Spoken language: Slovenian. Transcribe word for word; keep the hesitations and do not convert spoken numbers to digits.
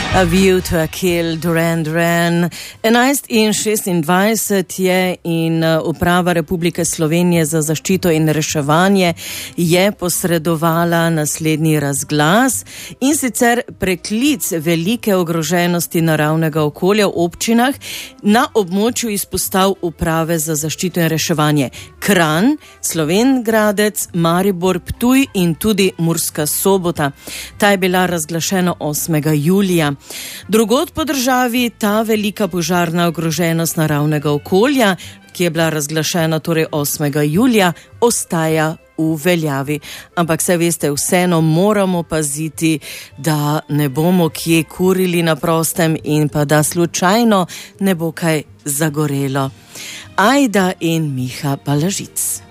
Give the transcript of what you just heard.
A View to a Kill, Duran Duran. enajst in šestindvajset je in Uprava Republike Slovenije za zaščito in reševanje je posredovala naslednji razglas, in sicer preklic velike ogroženosti naravnega okolja v občinah na območju izpostav Uprave za zaščito in reševanje Kranj, Slovenj Gradec, Maribor, Ptuj in tudi Murska Sobota. Ta je bila razglašena osmega julija. Drugod po državi ta velika požarna ogroženost naravnega okolja, ki je bila razglašena torej osmega julija, ostaja v veljavi. Ampak se veste, vseeno moramo paziti, da ne bomo kje kurili na prostem in pa da slučajno ne bo kaj zagorelo. Ajda in Miha Balažic.